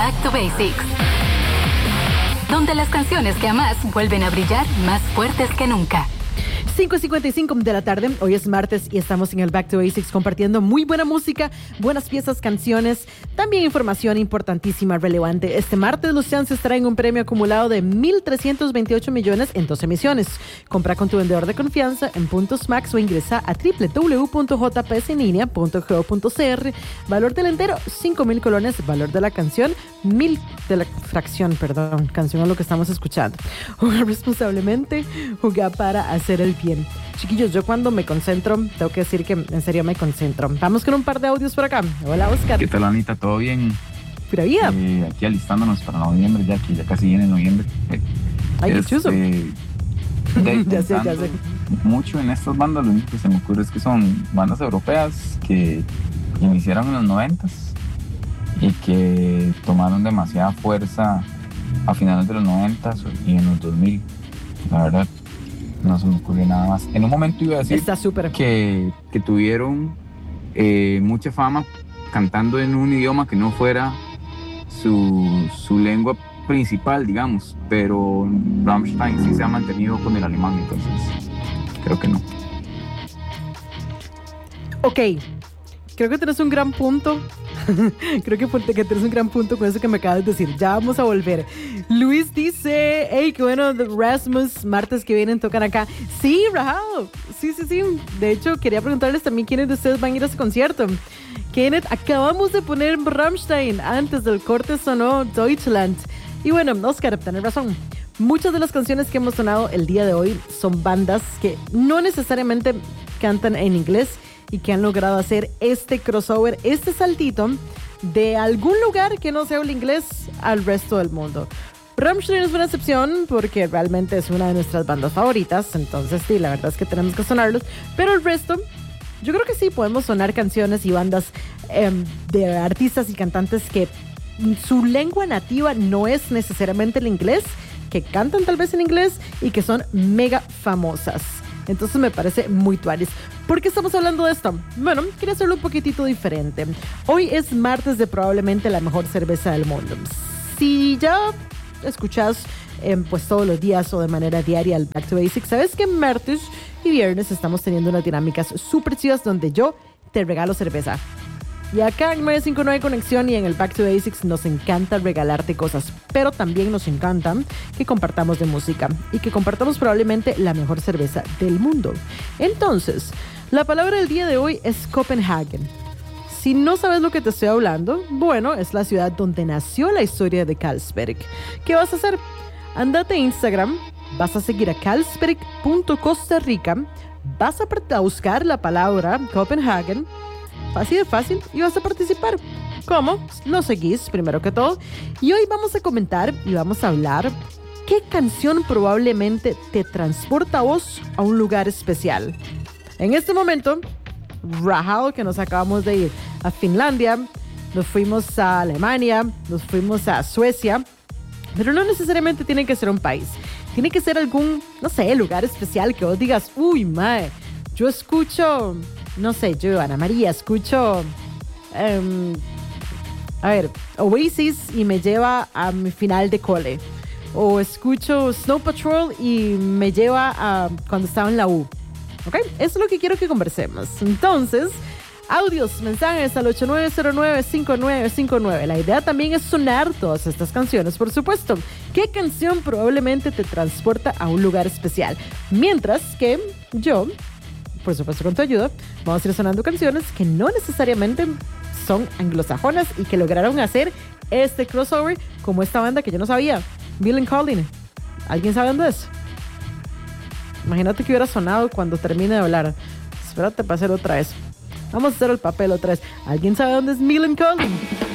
Back to Basics, donde las canciones que amas vuelven a brillar más fuertes que nunca. 5:55 de la tarde, hoy es martes y estamos en el Back to Basics compartiendo muy buena música, buenas piezas, canciones, también información importantísima, relevante. Este martes los Chances traen un premio acumulado de 1,328 millones en 2 emisiones. Compra con tu vendedor de confianza en Puntos Max o ingresa a www.jpsenlinea.go.cr. Valor del entero, 5,000 colones. Valor de la canción, 1,000 de la fracción, canción es lo que estamos escuchando. Juega responsablemente, juega para hacer el bien. Chiquillos, yo cuando me concentro, tengo que decir que en serio me concentro. Vamos con un par de audios por acá. Hola, Oscar. ¿Qué tal, Anita? ¿Todo bien? Pura vida. Aquí alistándonos para noviembre, ya que ya casi viene noviembre. Ay, qué chuzo. Ya sé. Mucho en estas bandas, lo único que se me ocurre es que son bandas europeas que iniciaron en los 90s y que tomaron demasiada fuerza a finales de los 90s y en los 2000. La verdad, no se me ocurre nada más. En un momento iba a decir está súper que tuvieron mucha fama cantando en un idioma que no fuera su lengua principal, digamos, pero Rammstein sí se ha mantenido con el alemán, entonces creo que no. Ok, creo que tienes un gran punto. Creo que tienes un gran punto con eso que me acabas de decir. Ya vamos a volver. Luis dice, hey, qué bueno, Rasmus, martes que vienen tocan acá. Sí, Rahal, sí. De hecho, quería preguntarles también quiénes de ustedes van a ir a ese concierto. Kenneth, acabamos de poner Rammstein. Antes del corte sonó Deutschland. Y bueno, Oscar, tenés razón. Muchas de las canciones que hemos sonado el día de hoy son bandas que no necesariamente cantan en inglés y que han logrado hacer este crossover, este saltito de algún lugar que no se habla inglés al resto del mundo. Rammstein es una excepción porque realmente es una de nuestras bandas favoritas, entonces sí, la verdad es que tenemos que sonarlos, pero el resto, yo creo que sí podemos sonar canciones y bandas de artistas y cantantes que su lengua nativa no es necesariamente el inglés, que cantan tal vez en inglés y que son mega famosas. Entonces me parece muy tuanis. ¿Por qué estamos hablando de esto? Bueno, quería hacerlo un poquitito diferente. Hoy es martes de probablemente la mejor cerveza del mundo. Si ya escuchas pues todos los días o de manera diaria el Back to Basics, sabes que martes y viernes estamos teniendo unas dinámicas súper chidas donde yo te regalo cerveza. Y acá en 959 Conexión y en el Back to Basics nos encanta regalarte cosas, pero también nos encanta que compartamos de música y que compartamos probablemente la mejor cerveza del mundo. Entonces, la palabra del día de hoy es Copenhagen. Si no sabes lo que te estoy hablando, bueno, es la ciudad donde nació la historia de Carlsberg. ¿Qué vas a hacer? Ándate a Instagram, vas a seguir a carlsberg.costarrica, vas a buscar la palabra Copenhagen, así de fácil, y vas a participar. ¿Cómo? Lo seguís primero que todo. Y hoy vamos a comentar y vamos a hablar qué canción probablemente te transporta a vos a un lugar especial. En este momento, Rahal, que nos acabamos de ir a Finlandia, nos fuimos a Alemania, nos fuimos a Suecia, pero no necesariamente tiene que ser un país. Tiene que ser algún, no sé, lugar especial que vos digas, uy, mae, yo escucho... No sé, yo, Ana María, escucho, Oasis y me lleva a mi final de cole. O escucho Snow Patrol y me lleva a cuando estaba en la U. ¿Ok? Eso es lo que quiero que conversemos. Entonces, audios, mensajes al 8909-5959. La idea también es sonar todas estas canciones, por supuesto. ¿Qué canción probablemente te transporta a un lugar especial? Mientras que yo... por supuesto con tu ayuda, vamos a ir sonando canciones que no necesariamente son anglosajonas y que lograron hacer este crossover como esta banda que yo no sabía, Bill and Colin. ¿Alguien sabe dónde es? Imagínate que hubiera sonado cuando termine de hablar. Espérate para hacer otra vez. Vamos a hacer el papel otra vez. ¿Alguien sabe dónde es Bill and Colin?